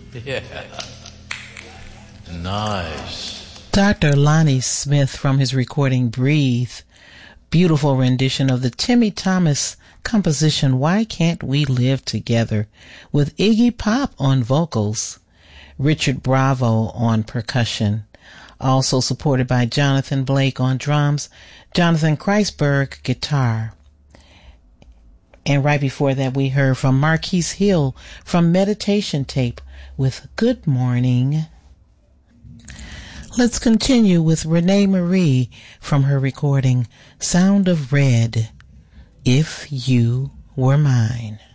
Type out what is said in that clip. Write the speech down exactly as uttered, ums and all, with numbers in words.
Yeah. Nice. Doctor Lonnie Smith from his recording Breathe. Beautiful rendition of the Timmy Thomas composition Why Can't We Live Together, with Iggy Pop on vocals, Richard Bravo on percussion, also supported by Jonathan Blake on drums, Jonathan Kreisberg guitar. And right before that we heard from Marquise Hill from Meditation Tape with Good Morning. Let's continue with Renee Marie from her recording Sound of Red, If You Were Mine.